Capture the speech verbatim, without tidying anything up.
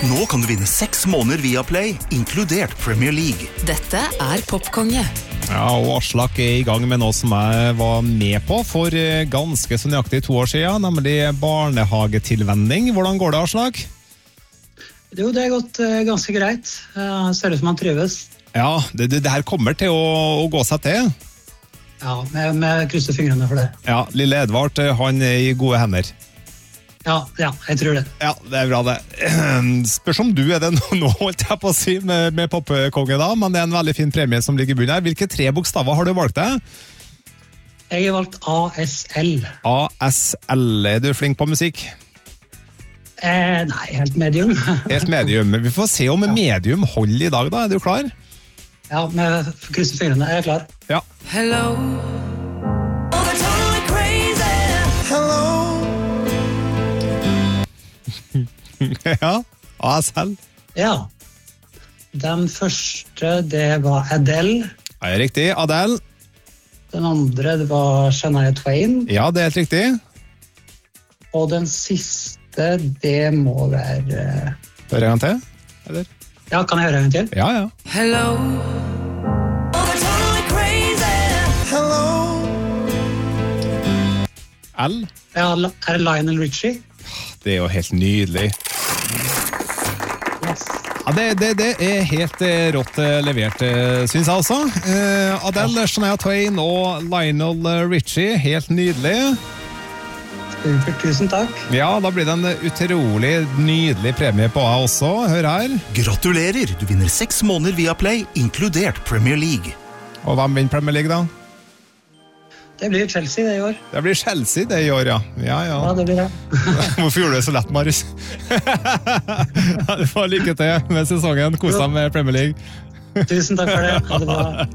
Nå kan du vinne seks måneder via Play, inkludert Premier League. Dette er Popkonge. Ja, og Aslak er i gang med noe som jeg var med på for ganske så nøyaktig to år siden, nemlig barnehagetilvenning. Hvordan går det, Aslak? Jo, det har gått uh, ganske greit. Uh, ser ut som han trives. Ja, det, det, det her kommer til å, å gå seg til. Ja, med, med krysser fingrene for det. Ja, lille Edvard, han er i gode hender. Ja, ja, jeg tror det. Ja, det er bra det. Spørs om du er det nå, nå holdt jeg på å si, med, med Popkonge da, men det er en veldig fin premie som ligger i bunnen her. Hvilke tre bokstaver har du valgt deg? Jeg har valgt A S L. A S L. Er du flink på musikk? Eh, nei, helt medium. Helt medium. Vi får se om medium holder i dag da. Er du klar? Ja, med krysser fingrene. Jeg er klar. Ja. Hello. Ja, A S L. Ja. Den første, det var Adele. Ja, det er riktig. Adele. Den andre, det var Shania Twain. Ja, det er helt riktig. Og den siste, det må være... Hører jeg en til? Eller? Ja, kan jeg høre en til? Ja, ja. Hello. L. Ja, er det Lionel Richie? Det er jo helt nydelig. Yes. Ja, det, det, det er helt eh, rått eh, levert, eh, synes jeg også. Eh, Adele, Shania Twain og Lionel Richie, helt nydelig. Super, tusen takk. Ja, da blir det en utrolig nydelig premie på deg også. Hør her. Gratulerer, du vinner seks måneder via Play, inkludert Premier League. Og hvem vinner Premier League da? Det blir Chelsea det i år. Det blir Chelsea det i år, ja. Ja, ja. Ja, det blir det. Hvorfor gjorde du det så lett, Marius? Du får lykke til med sesongen. Kos deg med Premier League. Tusen takk for det. Ha det bra.